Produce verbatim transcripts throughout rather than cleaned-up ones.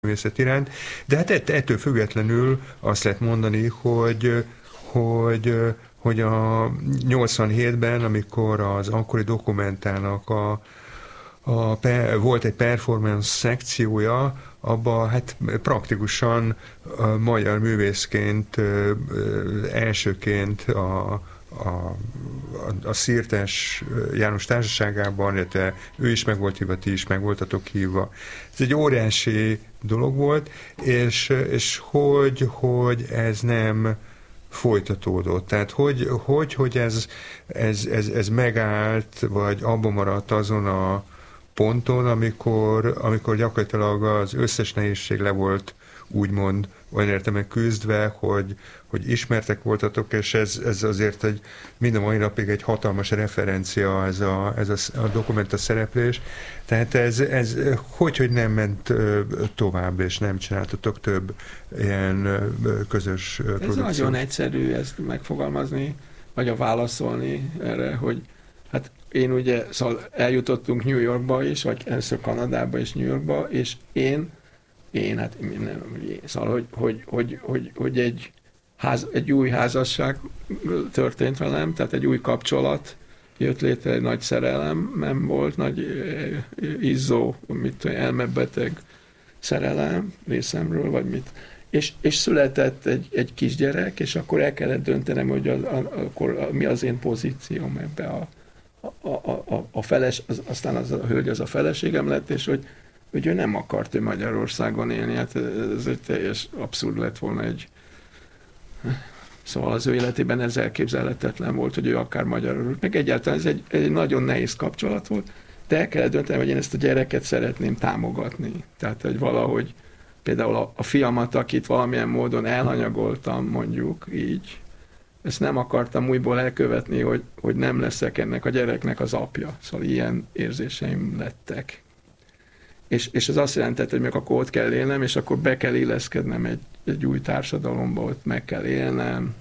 művészet iránt, de hát ettől függetlenül azt lehet mondani, hogy, hogy, hogy a nyolcvanhétben, amikor az akkori Dokumentálnak a, a, volt egy performance szekciója, abban hát praktikusan a magyar művészként elsőként a, a, a Szirtes János társaságában, illetve ő is meg volt hívva, ti is meg voltatok hívva. Ez egy óriási dolog volt, és, és hogy, hogy ez nem folytatódott. Tehát hogy, hogy, hogy ez, ez, ez, ez megállt, vagy abban maradt azon a ponton, amikor, amikor gyakorlatilag az összes nehézség le volt úgymond olyan értelemben küzdve, hogy, hogy ismertek voltatok, és ez, ez azért egy, mind a mai napig egy hatalmas referencia ez a, ez a, a dokumenta szereplés. Tehát ez, ez hogy, hogy nem ment tovább, és nem csináltatok több ilyen közös ez produkciót? Ez nagyon egyszerű ezt megfogalmazni, vagy a válaszolni erre, hogy hát én ugye, szóval eljutottunk New Yorkba is, vagy először Kanadába és New Yorkba, és én, én, hát nem, szóval, hogy, hogy, hogy, hogy, hogy egy, ház, egy új házasság történt velem, tehát egy új kapcsolat jött létre, egy nagy szerelem, nem volt, nagy izzó, mit elmebeteg szerelem részemről, vagy mit. És, és született egy, egy kisgyerek, és akkor el kellett döntenem, hogy az, a, akkor mi az én pozícióm ebbe a A, a, a feles, az, aztán az a hölgy az a feleségem lett, és hogy, hogy ő nem akart ő Magyarországon élni, hát ez egy teljes abszurd lett volna egy... Szóval az ő életében ez elképzelhetetlen volt, hogy ő akár magyarul, meg egyáltalán ez egy, egy nagyon nehéz kapcsolat volt, de el kellett döntenem, hogy én ezt a gyereket szeretném támogatni. Tehát, hogy valahogy például a, a fiamat, akit valamilyen módon elhanyagoltam, mondjuk így, ezt nem akartam újból elkövetni, hogy, hogy nem leszek ennek a gyereknek az apja. Szóval ilyen érzéseim lettek. És, és ez azt jelentett, hogy meg akkor ott kell élnem, és akkor be kell illeszkednem egy, egy új társadalomba, ott meg kell élnem,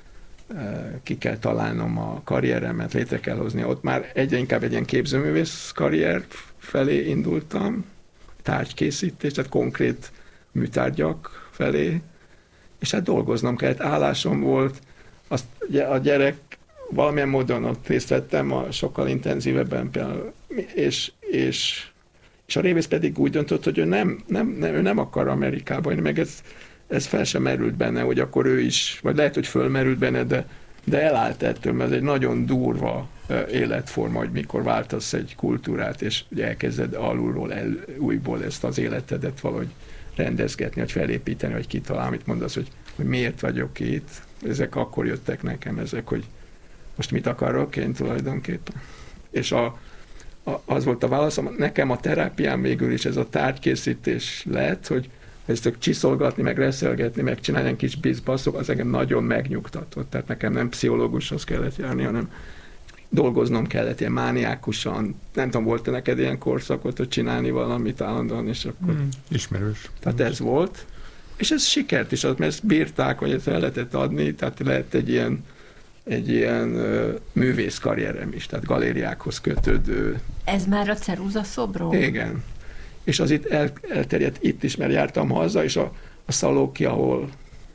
ki kell találnom a karrieremet, létre kell hozni. Ott már egyre inkább egy ilyen képzőművész karrier felé indultam, tárgykészítés, tehát konkrét műtárgyak felé, és hát dolgoznom kellett, állásom volt. Azt, a gyerek valamilyen módon ott részt vettem, a sokkal intenzívebben például, és, és, és a Révész pedig úgy döntött, hogy ő nem, nem, nem, ő nem akar Amerikába jönni, meg ez, ez fel sem merült benne, hogy akkor ő is, vagy lehet, hogy fölmerült benne, de, de elállt ettől, mert ez egy nagyon durva életforma, hogy mikor váltasz egy kultúrát, és ugye elkezded alulról, el, újból ezt az életedet valahogy rendezgetni, vagy felépíteni, vagy kitalálni, amit mondasz, hogy, hogy miért vagyok itt. Ezek akkor jöttek nekem, ezek, hogy most mit akarok én tulajdonképpen. És a, a, az volt a válaszom, nekem a terápiám végül is ez a tárgykészítés lett, hogy ezt csiszolgatni, meg reszelgetni, meg csinálni egy kis bizbaszok, az engem nagyon megnyugtatott. Tehát nekem nem pszichológushoz kellett járni, hanem dolgoznom kellett ilyen mániákusan. Nem tudom, volt-e neked ilyen korszakot, hogy csinálni valamit állandóan, és akkor... Mm, ismerős. Tehát ez volt. És ez sikert is ad, mert ezt bírták, hogy ezt el lehetett adni, tehát lehet egy ilyen, egy ilyen uh, művész karrierem is, tehát galériákhoz kötődő. Ez már a ceruza szobró? Igen. És az itt el, elterjedt itt is, mert jártam haza, és a, a Szalóki, ahol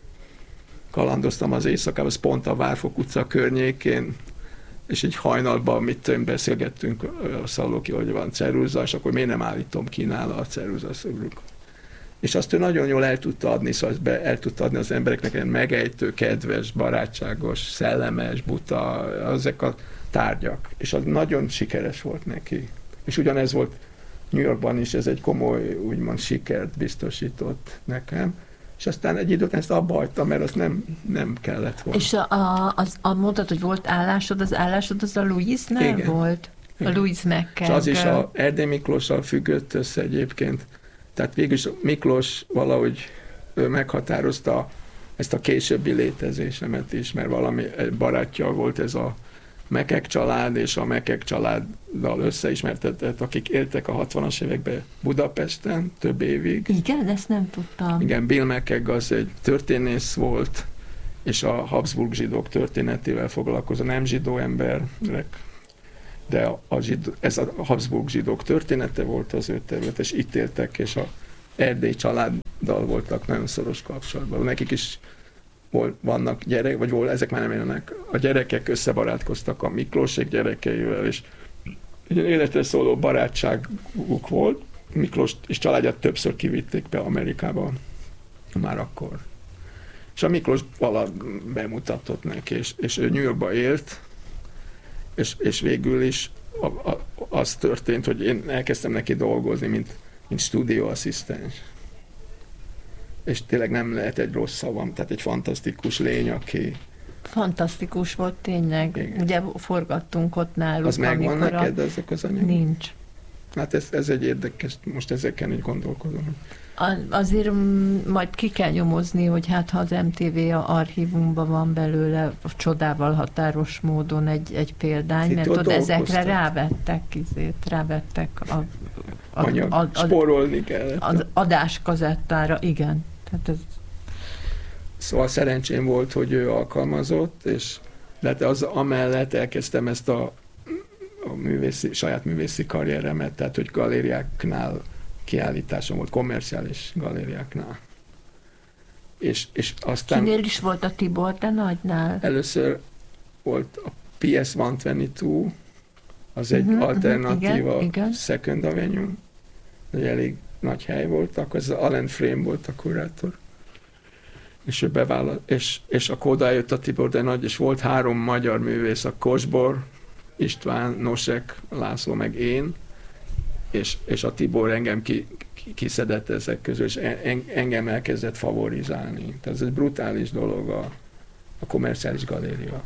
kalandoztam az éjszakában, az pont a Várfok utca környékén, és egy hajnalban, mit tudom, beszélgettünk a Szalóki, hogy van ceruza, és akkor miért nem állítom ki nála a ceruza szobruk. És azt ő nagyon jól el tudta adni, szóval be, el tudta adni az embereknek ilyen megejtő, kedves, barátságos, szellemes, buta, ezek a tárgyak. És az nagyon sikeres volt neki. És ugyanez volt New Yorkban is, ez egy komoly, úgymond sikert biztosított nekem. És aztán egy időt ezt abba hagytam, mert azt nem, nem kellett volna. És a, a, az, a mondtad, hogy volt állásod, az állásod az a Louise-nál volt? Igen. A Louise McKegg. És az is a Erdély Miklóssal függött össze egyébként. Tehát végülis Miklós valahogy meghatározta ezt a későbbi létezésemet is, mert valami barátja volt ez a McKegg család, és a McKegg családdal összeismertetett, akik éltek a hatvanas években Budapesten több évig. Igen, ezt nem tudtam. Igen, Bill McKegg az egy történész volt, és a Habsburg zsidók történetével foglalkozó, nem zsidó emberek, de a zsidó, ez a Habsburg zsidók története volt az ő terület, és itt éltek, és a erdélyi családdal voltak nagyon szoros kapcsolatban. Nekik is volt, vannak gyerek, vagy volt, ezek már nem élnek. A gyerekek összebarátkoztak a Miklósék gyerekeivel, és egy életre szóló barátságuk volt. Miklós és családját többször kivitték be Amerikába már akkor. És a Miklós vala bemutatott neki, és, és ő New Yorkba élt, és, és végül is a, a, az történt, hogy én elkezdtem neki dolgozni, mint, mint stúdióasszisztens. És tényleg nem lehet egy rossz szavam, tehát egy fantasztikus lény, aki... Fantasztikus volt tényleg. Igen. Ugye forgattunk ott náluk. Az megvan neked, a... ezek az anyagok? Nincs. Hát ez, ez egy érdekes, most ezeken így gondolkodom. Azért majd ki kell nyomozni, hogy hát ha az em té vé a archívumban van belőle csodával határos módon egy, egy példány, itt mert ott ezekre rávettek, izét, rávettek a, a, Anyag, a, a, spórolni kellett. Az adáskazettára, igen. Tehát ez... Szóval szerencsém volt, hogy ő alkalmazott, és de az amellett elkezdtem ezt a, a művészi, saját művészi karrieremet, tehát hogy galériáknál kiállításom volt, kommerciális galériáknál. És, és aztán... Kinél is volt a Tibor, de Nagynál? Először volt a pé es százkettő, az egy uh-huh, alternatíva uh-huh, Second Avenue, egy elég nagy hely volt, akkor az Alan Frame volt a kurátor. És ő bevállalt, és, és akkor odájött a Tibor de Nagy, és volt három magyar művész, a Kosbor, István, Nosek, László, meg én, és, és a Tibor engem ki, ki, kiszedett ezek közül, és en, engem elkezdett favorizálni. Tehát ez egy brutális dolog a, a kommerciális galéria.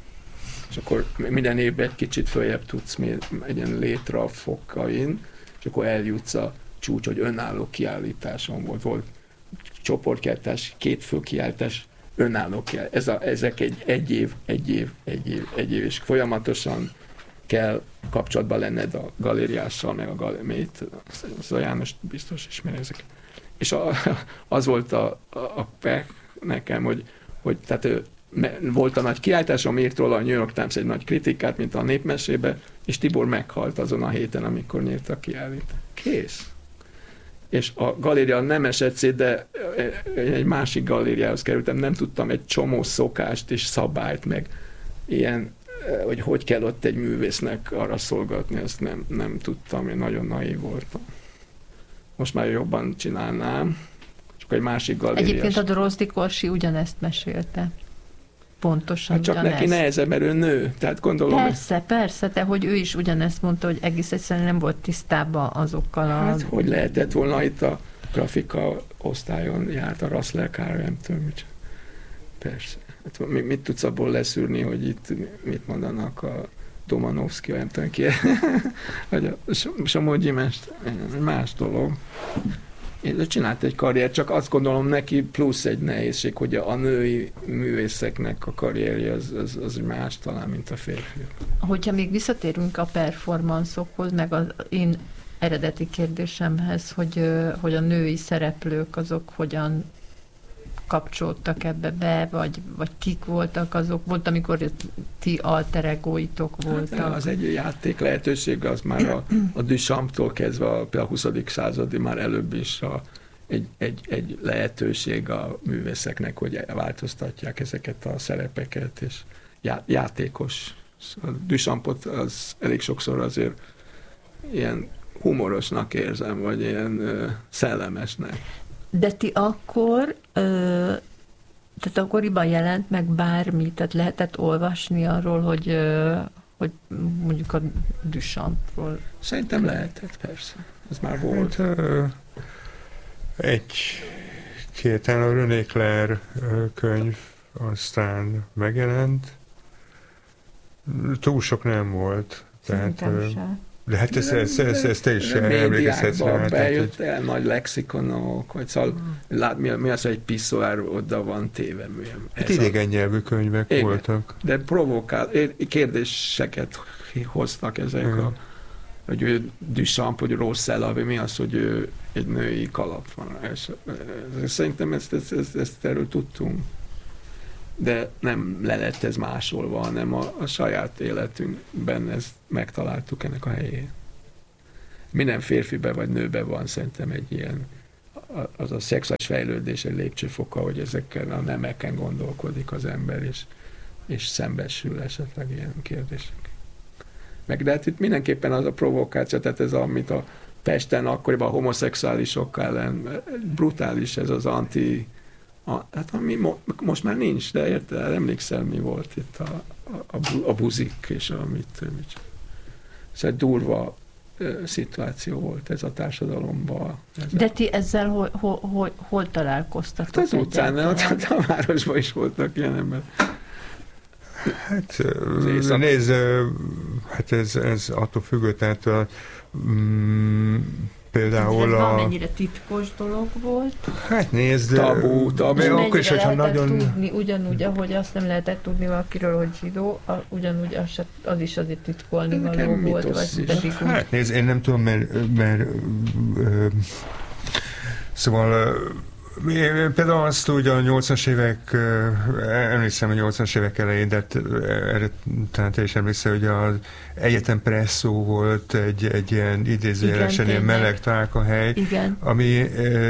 És akkor minden évben egy kicsit följebb tudsz egy ilyen létre a fokain, és akkor eljutsz a csúcs, hogy önálló kiállításon volt. Volt csoportkiállítás, két fő kiállítás, önálló kiállítás. Ez a, ezek egy, egy év, egy év, egy év, egy év, és folyamatosan kell kapcsolatban lenned a galériással, meg a galériát. A János biztos ismeri ezeket. És a, az volt a, a, a pek nekem, hogy, hogy tehát ő, volt a nagy kiállításom, írt róla a New York Times egy nagy kritikát, mint a Népmesébe, és Tibor meghalt azon a héten, amikor nyílt a kiállítást. Kész. És a galéria nem esett szét, de egy másik galériához kerültem, nem tudtam egy csomó szokást és szabályt, meg ilyen, hogy hogy kell ott egy művésznek arra szolgatni, azt nem, nem tudtam, én nagyon naív voltam. Most már jobban csinálnám, csak egy másik galériás. Egyébként a Drozdi Korsi ugyanezt mesélte. Pontosan hát csak ugyanezt. Neki nehezebb, mert ő nő, tehát gondolom... Persze, hogy... persze, de hogy ő is ugyanezt mondta, hogy egész egyszerűen nem volt tisztában azokkal a... Hát, hogy lehetett volna itt a grafika osztályon járt a Russell Carr, nem tudom, mit. Persze. Hát, mit, mit tudsz abból leszűrni, hogy itt mit mondanak a Domanovszki, nem tudom ki, vagy a Somogyi Mester, más dolog. Én csinált egy karriert, csak azt gondolom neki plusz egy nehézség, hogy a női művészeknek a karrierje az, az, az más talán, mint a férfiak. Hogyha még visszatérünk a performanszokhoz, meg az én eredeti kérdésemhez, hogy, hogy a női szereplők azok hogyan kapcsolódtak ebbe be, vagy, vagy kik voltak azok? Volt, amikor ti alter egóitok voltak? Hát, az egy játék lehetőség, az már a, a Duchamptól kezdve a, a huszadik századi, már előbb is a, egy, egy, egy lehetőség a művészeknek, hogy változtatják ezeket a szerepeket, és já, játékos. A Duchampot az elég sokszor azért ilyen humorosnak érzem, vagy ilyen ö, szellemesnek. De ti akkor, ö, tehát akkoriban jelent meg bármi, tehát lehetett olvasni arról, hogy, ö, hogy mondjuk a Duchampról. Szerintem lehetett, persze. Ez már volt. Hát, ö, egy-két a René Clair könyv aztán megjelent. Túl sok nem volt. Tehát, de hát ezt, ezt, ezt, ezt te is emlékezhetsz rá. Bejött el nagy lexikonok, vagy szóval lát, mi, mi az, hogy egy piszoár oda van téve. Hát idegen nyelvű könyvek igen, voltak. De provokál, kérdéseket hoztak ezek igen. a, hogy ő Duchamp, hogy rossz elavé, mi az, hogy ő egy női kalap van. És, szerintem ezt, ezt, ezt, ezt erről tudtunk. De nem le lett ez másolva, hanem a, a saját életünkben ezt megtaláltuk ennek a helyén. Minden férfibe vagy nőbe van szerintem egy ilyen az a szexuális fejlődés egy lépcsőfoka, hogy ezeken a nemeken gondolkodik az ember, és, és szembesül esetleg ilyen kérdések. Meg de hát itt mindenképpen az a provokáció, tehát ez, amit a Pesten akkoriban a homoszexuálisok ellen brutális, ez az anti, a, hát ami mo, most már nincs, de érted, emlékszel, mi volt itt a, a, a buzik, és amit, mit, szóval durva szituáció volt ez a társadalomban. Ez De ti ezzel hol, hol, hol, hol találkoztatok? Hát az utcán, a, a városban is voltak ilyen ember. Hát nézd, hát ez, ez attól függő, tehát a, mm, például ez a... mennyire titkos dolog volt? Hát nézd, tabú, tabú. Akkor is, hogyha nagyon... tudni, ugyanúgy, ahogy azt nem lehetett tudni valakiről, hogy zsidó, a, ugyanúgy az, se, az is azért titkolni való volt, vagy pedig úgy. Hát nézd, én nem tudom, mert, mert ö, szóval például azt úgy a nyolcvanas évek, emlékszem a nyolcvanas évek elején, de erre talán te is emlékszel, hogy az Egyetem Presszó volt egy, egy ilyen idézőjelesen ilyen meleg találkahely, Igen. ami,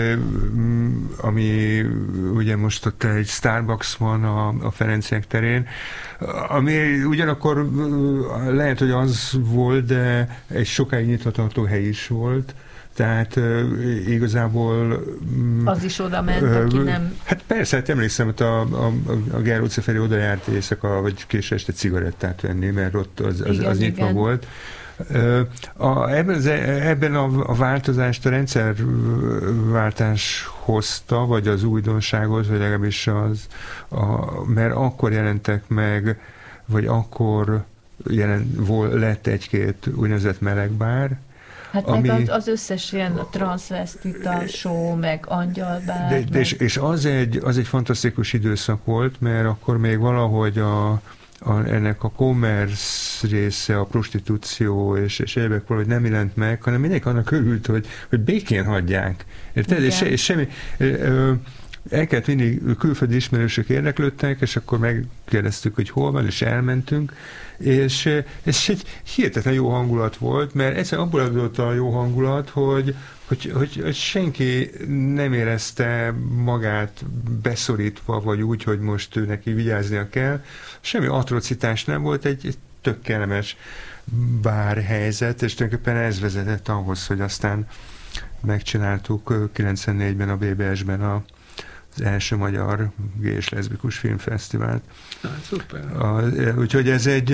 ami ugye most ott egy Starbucks van a, a Ferenciek terén, ami ugyanakkor lehet, hogy az volt, de egy sokáig nyitva hely is volt. Tehát uh, igazából... Um, az is oda ment, uh, aki nem... Hát persze, hát emlékszem, hogy a, a, a Gál utca felé oda járt éjszaka, vagy késő este cigarettát venni, mert ott az, az, igen, az nyitva igen. volt. Uh, a, ebben, az, ebben a, a változást a rendszerváltás hozta, vagy az újdonságot, vagy legalábbis az, a, mert akkor jelentek meg, vagy akkor jelen, vol, lett egy-két úgynevezett melegbár. Hát ami, meg az, az összes ilyen transvestita show, meg angyalbár. De, de és, és az, egy, az egy fantasztikus időszak volt, mert akkor még valahogy a, a, ennek a commerce része, a prostitúció és, és egyébként valahogy nem jelent meg, hanem mindenki annak örült, hogy, hogy békén hagyják. Érted? És, és semmi... Ö, el kellett mindig külföldi ismerősök érdeklődtek, és akkor megkérdeztük, hogy hol van, és elmentünk, és ez egy hihetetlen jó hangulat volt, mert egyszerűen abból adott a jó hangulat, hogy, hogy, hogy, hogy senki nem érezte magát beszorítva, vagy úgy, hogy most ő neki vigyáznia kell. Semmi atrocitás nem volt, egy, egy tök kellemes bárhelyzet, és tulajdonképpen ez vezetett ahhoz, hogy aztán megcsináltuk kilencvennégyben a bé bé es-ben a az első magyar gay és leszbikus filmfesztivált. Ah, szuper. A, úgyhogy ez egy,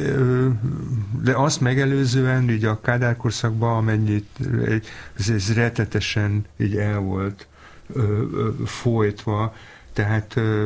de azt megelőzően, így a Kádár korszakban, amennyit, ez, ez rettetesen így el volt ö, ö, folytva, tehát ö,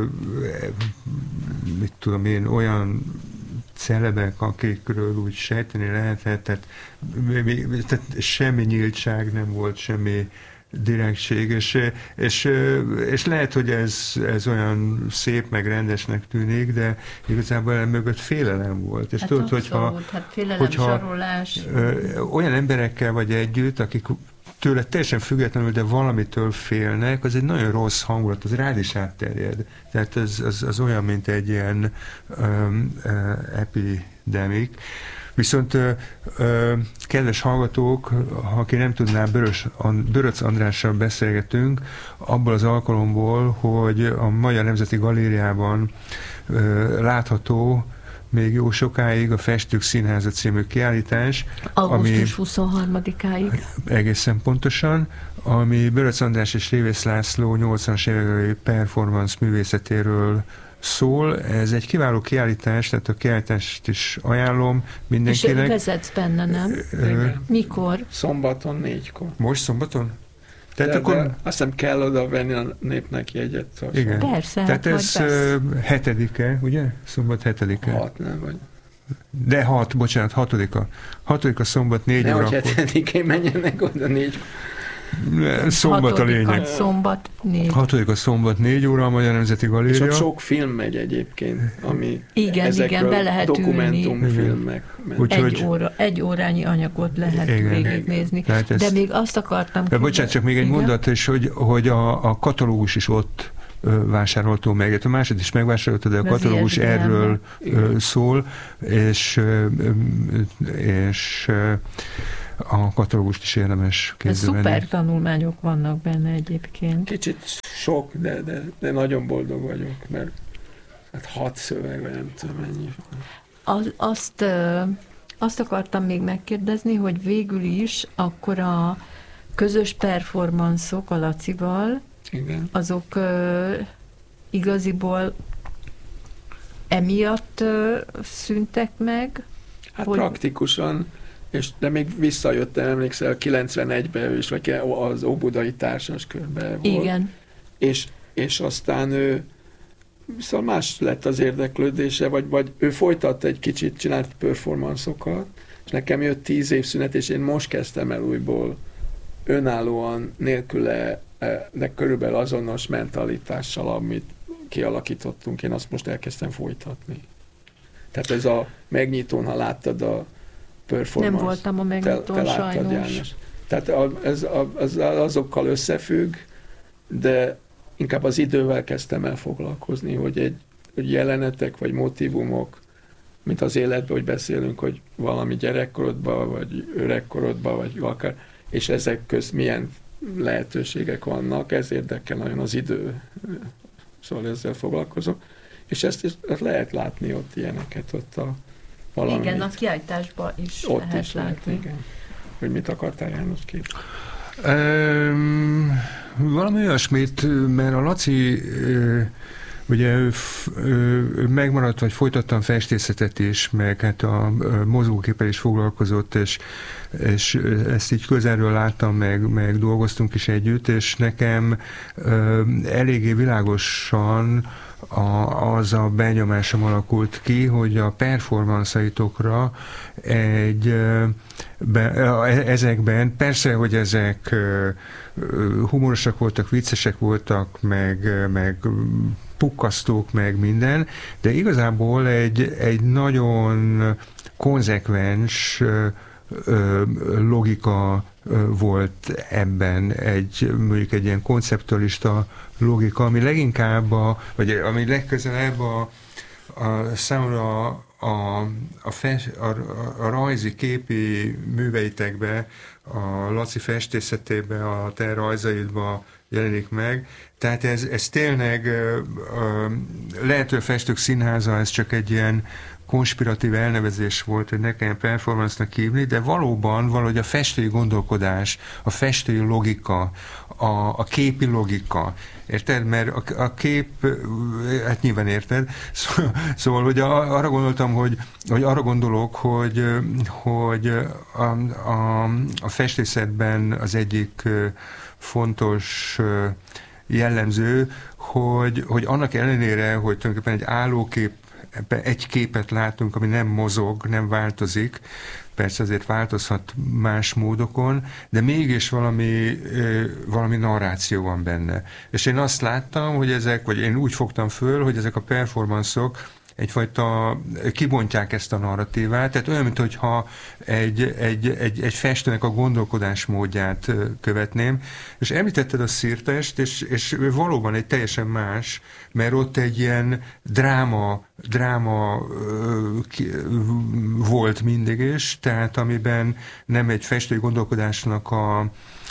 mit tudom én, olyan celebek, akikről úgy sejteni lehetett, tehát, tehát semmi nyíltság nem volt, semmi direktség, és, és, és lehet, hogy ez, ez olyan szép, meg rendesnek tűnik, de igazából el mögött félelem volt. És hát tudod, hogyha, hát félelem, hogyha zsarolás. olyan emberekkel vagy együtt, akik tőle teljesen függetlenül, de valamitől félnek, az egy nagyon rossz hangulat, az rád is átterjed. Tehát az, az, az olyan, mint egy ilyen um, uh, epidemik. Viszont ö, ö, kedves hallgatók, ha aki nem tudná, Börös, Böröc Andrással beszélgetünk abból az alkalomból, hogy a Magyar Nemzeti Galériában ö, látható még jó sokáig a Festők Színháza című kiállítás. augusztus huszonharmadikáig. Egészen pontosan, ami Böröc András és Révész László nyolcvanas évekbeli performance művészetéről szól. Ez egy kiváló kiállítás, tehát a kiállítást is ajánlom mindenkinek. És vezetsz benne, nem? Ö, Mikor? Szombaton négykor. Most szombaton? Tehát de, akkor... de azt hiszem kell oda venni a népnek jegyet. Szóval. Igen. Persze. Tehát ez hetedike, ugye? Szombat hetedike. Hat, nem vagy. De hat, bocsánat, hatodika. Hatodika szombat négy órakor. Nehogy hetedikén menjenek oda négy. Szombat a lényeg. Szombat négy. Hatodika szombat négy óra a Magyar Nemzeti Galéria. És ott sok film megy egyébként, ami igen, igen, be lehet dokumentumfilmek. Egy, óra, egy órányi anyagot lehet végignézni. De még azt akartam... De bocsánat, csak még egy igen? mondat is, hogy, hogy a, a katalógus is ott vásárolható meg. A másod is megvásárolta, de a katalógus erről igen. szól, és, és a katalógust is érdemes kézbe venni. Szuper tanulmányok vannak benne egyébként. Kicsit sok, de, de, de nagyon boldog vagyok, mert hát hat szöveg, vagy nem tudom mennyi. Az, azt, azt akartam még megkérdezni, hogy végül is akkor a közös performanszok a Lacival, igen, azok igaziból emiatt szűntek meg? Hát hogy... praktikusan, és, de még visszajöttem, emlékszel, kilencvenegyben ő is, vagy az Óbudai Társaskörben volt. Igen. És, és aztán ő, szóval más lett az érdeklődése, vagy, vagy ő folytatta egy kicsit, csinált performanszokat, és nekem jött tíz év szünet, és én most kezdtem el újból önállóan, nélküle, de körülbelül azonos mentalitással, amit kialakítottunk, én azt most elkezdtem folytatni. Tehát ez a megnyitón, ha láttad a performance. Nem voltam a megnyitón, te, te láttad, sajnos. János. Tehát ez az, azokkal összefügg, de inkább az idővel kezdtem el foglalkozni, hogy egy hogy jelenetek vagy motívumok, mint az életben, hogy beszélünk, hogy valami gyerekkorodban, vagy öregkorodban, vagy akár, és ezek közt milyen lehetőségek vannak, ez érdekel nagyon az idő. Szóval ezzel foglalkozok. És ezt is lehet látni ott ilyeneket, ott a valami. Igen, a kiállításban is ott lehet is látni. Lehet, igen. Hogy mit akartál, János, kép? Um, valami olyasmit, mert a Laci ugye ő, ő megmaradt, vagy folytattam festészetet is, meg hát a mozgóképpel is foglalkozott, és, és ezt így közelről láttam, meg, meg dolgoztunk is együtt, és nekem eléggé világosan a, az a benyomásom alakult ki, hogy a performanceitokra egy be, ezekben, persze, hogy ezek humorosak voltak, viccesek voltak, meg, meg pukkasztók, meg minden, de igazából egy, egy nagyon konzekvens logika volt ebben, egy, mondjuk egy ilyen konceptualista logika, ami leginkább, a, vagy ami legközelebb a, a számomra a, a, fes, a, a rajzi képi műveitekbe, a Laci festészetében, a te rajzaidban jelenik meg. Tehát ez, ez tényleg lehet, hogy a Festők Színháza, ez csak egy ilyen konspiratív elnevezés volt, hogy ne kelljen performance-nak hívni, de valóban valahogy a festői gondolkodás, a festői logika, a, a képi logika, érted? Mert a, a kép, hát nyilván érted, szóval, szóval hogy a, arra gondoltam, hogy, hogy arra gondolok, hogy, hogy a, a, a festészetben az egyik fontos jellemző, hogy, hogy annak ellenére, hogy tulajdonképpen egy állókép, egy képet látunk, ami nem mozog, nem változik, persze azért változhat más módokon, de mégis valami, valami narráció van benne. És én azt láttam, hogy ezek, vagy én úgy fogtam föl, hogy ezek a performanszok egyfajta kibontják ezt a narratívát, tehát olyan, mintha egy, egy, egy, egy festőnek a gondolkodásmódját követném, és említetted a Szirtest, és, és valóban egy teljesen más, mert ott egy ilyen dráma, dráma volt mindig is, tehát amiben nem egy festői gondolkodásnak a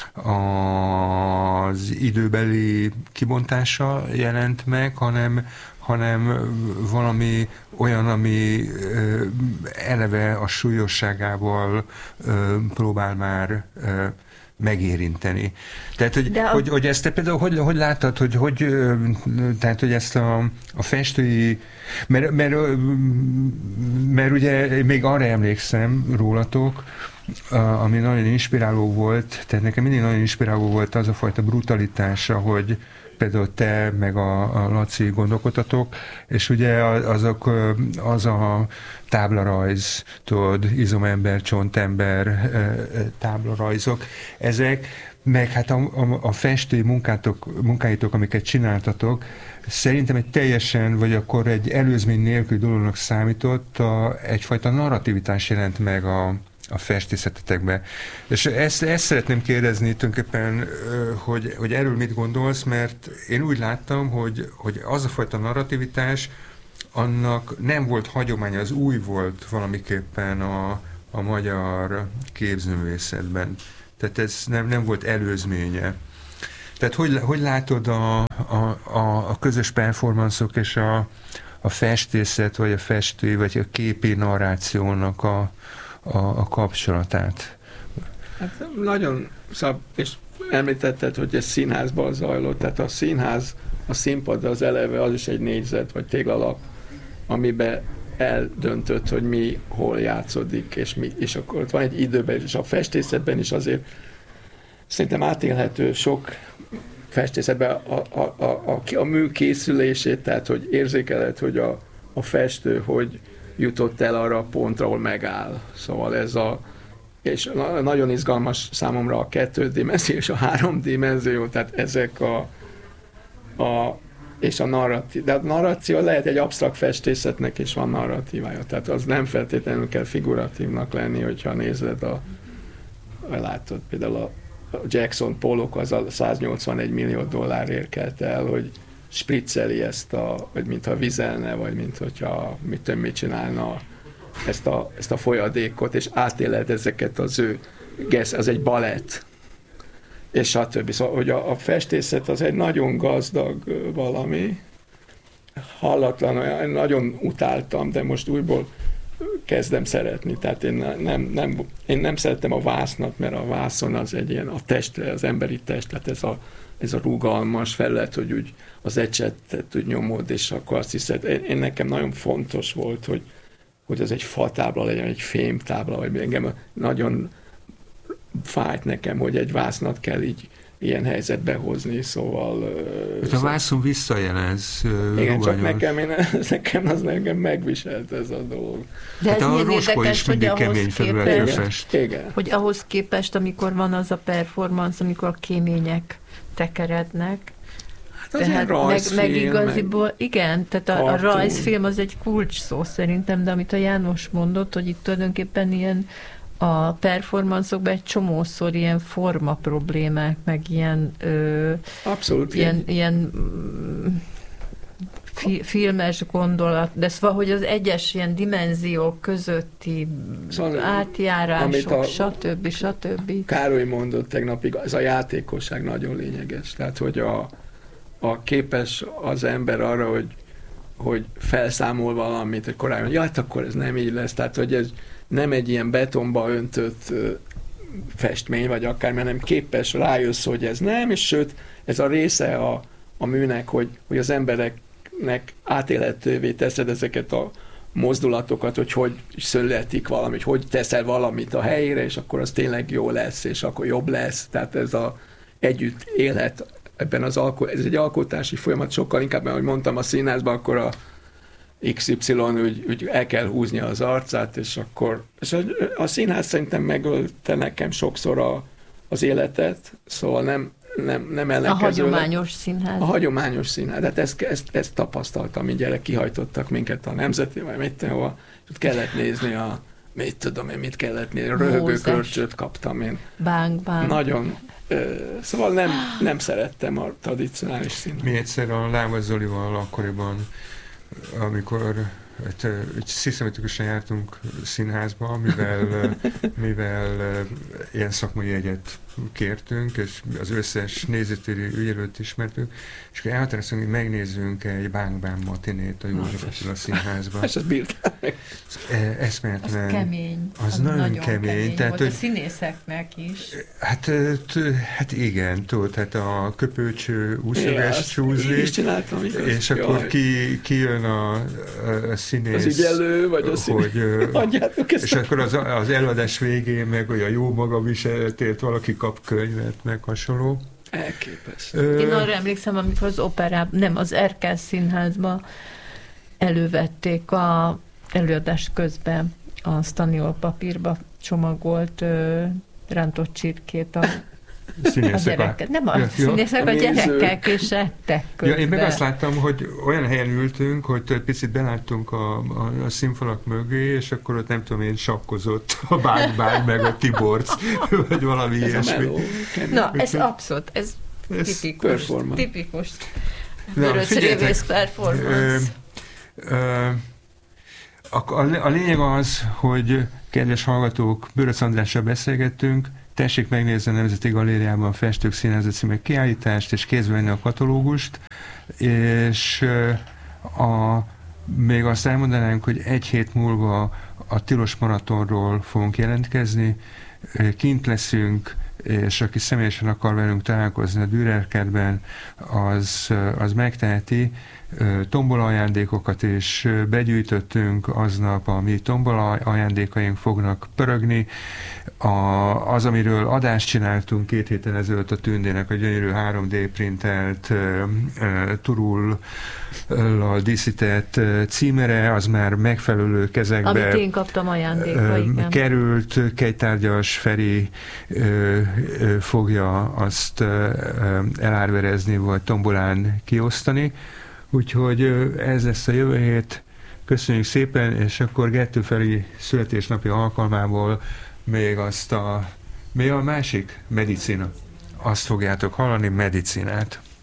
az időbeli kibontása jelent meg, hanem, hanem valami olyan, ami eleve a súlyosságával próbál már megérinteni. Tehát, hogy, a... hogy, hogy ezt te például hogy, hogy láttad, hogy, hogy, tehát, hogy ezt a, a festői, mert, mert, mert ugye még arra emlékszem rólatok, ami nagyon inspiráló volt, tehát nekem mindig nagyon inspiráló volt az a fajta brutalitása, hogy például te meg a, a Laci gondolkodtatok, és ugye azok, az a táblarajz, tudod, izomember, csontember táblarajzok, ezek, meg hát a, a, a festői munkátok, munkáitok, amiket csináltatok, szerintem egy teljesen, vagy akkor egy előzmény nélküli dolognak számított, a, egyfajta narrativitás jelent meg a a festészetetekbe. És ezt, ezt szeretném kérdezni tulajdonképpen, hogy, hogy erről mit gondolsz, mert én úgy láttam, hogy, hogy az a fajta narrativitás, annak nem volt hagyománya, az új volt valamiképpen a, a magyar képzőművészetben. Tehát ez nem, nem volt előzménye. Tehát hogy, hogy látod a, a, a, a közös performanszok és a, a festészet, vagy a festő, vagy a képi narrációnak a, a, a kapcsolatát? Hát nagyon szab, és említetted, hogy ez színházban zajlott, tehát a színház, a színpad az eleve, az is egy négyzet, vagy téglalap, amiben eldöntött, hogy mi hol játszódik, és, mi, és akkor ott van egy időben, és a festészetben is azért szerintem átélhető sok festészetben a, a, a, a, a mű készülését, tehát hogy érzékeled, hogy a, a festő hogy jutott el arra a pontra, ahol megáll. Szóval ez a és nagyon izgalmas számomra a kettődimenzió és a háromdimenzió, tehát ezek a, a és a narratív. De a narráció lehet egy absztrakt festészetnek is van narratívája, tehát az nem feltétlenül kell figuratívnak lenni, hogyha nézed a, a látod, például a Jackson Pollock az a száznyolcvanegy millió dollárért kelt el, hogy spricceli ezt a, vagy mintha vizelne, vagy mint hogyha mit tudom, mit csinálna ezt a, ezt a folyadékot, és átéled ezeket az ő, az egy balett, és stb. Szóval, hogy a, a festészet az egy nagyon gazdag valami, hallatlan, nagyon utáltam, de most újból kezdem szeretni. Tehát én nem, nem, én nem szerettem a vásznat, mert a vászon az egy ilyen, a testre, az emberi test, tehát ez a, ez a rugalmas felület, hogy úgy az ecsetet úgy nyomod, és akkor azt hiszed, én, én nekem nagyon fontos volt, hogy hogy az egy fatábla legyen, egy fémtábla, vagy engem nagyon fájt nekem, hogy egy vásznat kell így ilyen helyzetbe hozni, szóval... Hát a vászon visszajelez. Igen, csak nekem, én, nekem az nekem megviselt ez a dolog. De hát ez a Roskó is mindig kemény felületre fest. Igen. Hogy ahhoz képest, amikor van az a performance, amikor a kémények tekerednek, tehát meg, meg igaziból, meg igen, tehát a, a rajzfilm az egy kulcs szó szerintem, de amit a János mondott, hogy itt tulajdonképpen ilyen a performanszokban egy csomószor ilyen forma problémák, meg ilyen ö, abszolút ilyen, ilyen fi, filmes gondolat, de szóval, hogy az egyes ilyen dimenziók közötti szóval, átjárások, a stb. stb. Károly mondott tegnapig, ez a játékosság nagyon lényeges, tehát, hogy a a képes az ember arra, hogy, hogy felszámol valamit, hogy korábban, ja, hát akkor ez nem így lesz, tehát hogy ez nem egy ilyen betonba öntött festmény, vagy akár, mert nem képes, rájössz, hogy ez nem, és sőt, ez a része a, a műnek, hogy, hogy az embereknek átélhetővé teszed ezeket a mozdulatokat, hogy hogy születik valami, hogy hogy teszel valamit a helyére, és akkor az tényleg jó lesz, és akkor jobb lesz, tehát ez a együtt élhet ebben az alko- ez egy alkotási folyamat, sokkal inkább, mert ahogy mondtam, a színházban akkor a iksz ipszilon úgy, úgy el kell húzni az arcát, és akkor és a, a színház szerintem megölte nekem sokszor a, az életet, szóval nem, nem, nem ellenkezőleg. A hagyományos színház. A hagyományos színház. Hát ezt, ezt, ezt tapasztaltam, mindjárt kihajtottak minket a Nemzeti, vagy mit tudom, és kellett nézni a mit tudom én, mit kellett nézni, röhögő kölcsöt kaptam én. Bánk, bánk. Nagyon szóval nem, nem szerettem a tradicionális színházat. Mi egyszer a Láva Zolival akkoriban, amikor hát, szisztematikusan jártunk színházba, mivel, mivel ilyen szakmai jegyet kértünk, és az összes nézőtéri ügyelőt ismertük, és akkor elhatároztunk, hogy megnézzünk egy bánk-bán matinét a József Attila színházban. És azt bírtál meg. Az kemény. Az, az nagyon, nagyon kemény. kemény. Tehát, volt a színészeknek is. Hát, hát igen, tudod, tehát a köpőcső úszöges csúzlik, is csináltam, igaz? És Jaj. akkor ki, ki jön a, a színész. Az ügyelő, vagy a színész. Hogy, és akkor az, az előadás végén meg olyan jó magaviseletért valaki kap könyvet, meg hasonló. Elképesztő. Én arra emlékszem, amikor az operában, nem, az Erkel színházban elővették a előadás közben a staniol papírba csomagolt ö, rántott csirkét a, a gyerekek. Nem a ja, színészek, a, a gyerekek, és ettek közben. Ja, én meg azt láttam, hogy olyan helyen ültünk, hogy picit beláttunk a, a, a színfalak mögé, és akkor ott nem tudom én, sakkozott a bánk-bánk meg a Tiborc, vagy valami ez ilyesmi. Na, ez abszolút, ez, ez tipikus. Performance. Tipikus. Vörös performance. Ö, ö, A, a lényeg az, hogy Kedves hallgatók, Bőröc Andrással beszélgettünk, tessék megnézni a Nemzeti Galériában a Festők Színháza című kiállítást, és kézbe venni a katalógust, és a, még azt elmondanánk, hogy egy hét múlva a Tilos Maratonról fogunk jelentkezni, kint leszünk, és aki személyesen akar velünk találkozni a Dürer kertben, az, az megteheti. Tombola ajándékokat is begyűjtöttünk aznap, a mi tombola ajándékaink fognak pörögni. A, az, amiről adást csináltunk két héten ezelőtt a Tündének a gyönyörű három dé printelt uh, uh, turullal díszített uh, címere, az már megfelelő kezekbe amit én kaptam ajándékba, uh, igen. került. Kejtárgyas Feri uh, uh, fogja azt uh, elárverezni, vagy tombolán kiosztani. Úgyhogy ez lesz a jövő hét. Köszönjük szépen, és akkor Gettő Feri születésnapi alkalmából még azt a, még a másik medicina. Azt fogjátok hallani, medicinát.